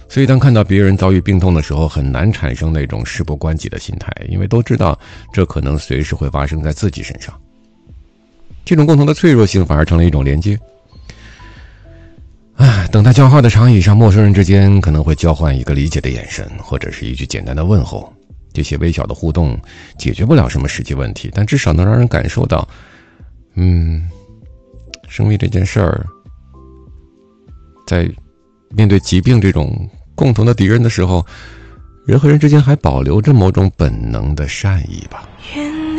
所以当看到别人遭遇病痛的时候，很难产生那种事不关己的心态，因为都知道这可能随时会发生在自己身上。这种共同的脆弱性反而成了一种连接。等待叫号的长椅上，陌生人之间可能会交换一个理解的眼神，或者是一句简单的问候。这些微小的互动解决不了什么实际问题，但至少能让人感受到生病这件事儿，在面对疾病这种共同的敌人的时候，人和人之间还保留着某种本能的善意吧。